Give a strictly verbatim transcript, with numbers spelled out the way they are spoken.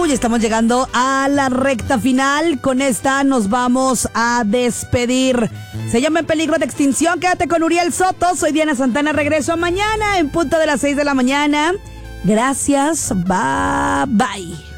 ya estamos llegando a la recta final. Con esta nos vamos a despedir. Se llama En Peligro de Extinción. Quédate con Uriel Soto. Soy Diana Santana. Regreso mañana en punto de las seis de la mañana. Gracias. Bye, bye.